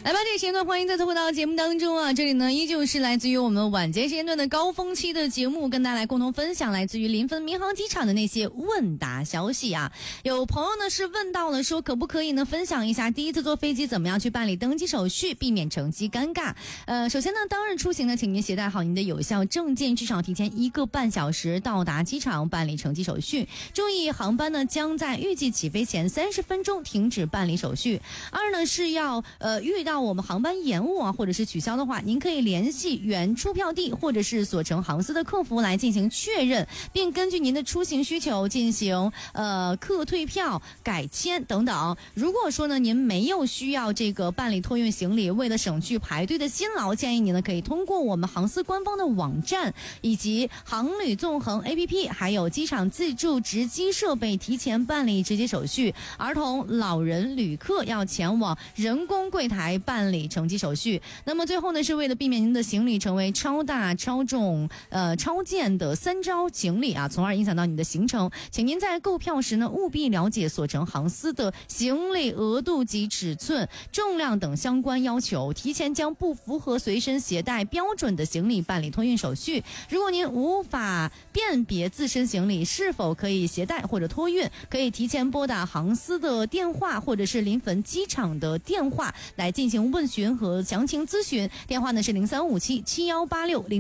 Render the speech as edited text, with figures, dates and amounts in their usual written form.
来吧，这个时间段欢迎再次回到节目当中啊！这里呢依旧是来自于我们晚间时间段的高峰期的节目，跟大家来共同分享来自于临汾民航机场的那些问答消息啊。有朋友呢是问到了说，可不可以呢分享一下第一次坐飞机怎么样去办理登机手续，避免乘机尴尬。首先呢，当日出行呢，请您携带好您的有效证件，至少提前1个半小时到达机场办理乘机手续。注意，航班呢将在预计起飞前30分钟停止办理手续。二呢是要遇到我们航班延误啊，或者是取消的话，您可以联系原出票地或者是所乘航司的客服来进行确认，并根据您的出行需求进行客退票、改签等等。如果说呢您没有需要这个办理托运行李，为了省去排队的辛劳，建议您呢可以通过我们航司官方的网站以及航旅纵横 APP， 还有机场自助值机设备提前办理值机手续。儿童、老人、旅客要前往人工柜台办理乘机手续。那么最后呢，是为了避免您的行李成为超大、超重、超件的3招行李啊，从而影响到你的行程，请您在购票时呢，务必了解所乘航司的行李额度及尺寸、重量等相关要求，提前将不符合随身携带标准的行李办理托运手续。如果您无法辨别自身行李是否可以携带或者托运，可以提前拨打航司的电话或者是临汾机场的电话来进行问询和详情咨询。电话呢是03577186